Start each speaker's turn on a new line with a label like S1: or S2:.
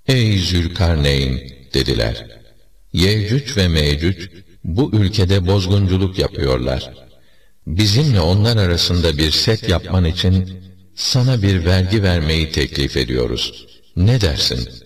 S1: Ey Zülkarneyn dediler. Yecüc ve Mecüc bu ülkede bozgunculuk yapıyorlar. Bizimle onlar arasında bir set yapman için sana bir vergi vermeyi teklif ediyoruz. Ne dersin?